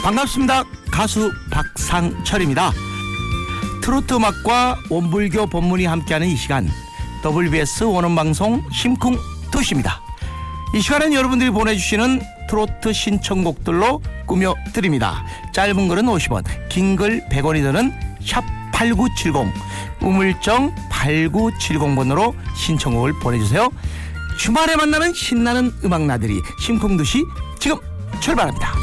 반갑습니다. 가수 박상철입니다. 트로트 음악과 원불교 법문이 함께하는 이 시간, WBS 원음방송 심쿵2시입니다. 이 시간은 여러분들이 보내주시는 트로트 신청곡들로 꾸며드립니다. 짧은 글은 50원, 긴 글 100원이 드는 샵8970, 우물정 8970번으로 신청곡을 보내주세요. 주말에 만나는 신나는 음악 나들이 심쿵2시 지금 출발합니다.